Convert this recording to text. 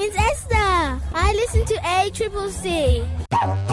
name's Esther. I listen to A Triple C.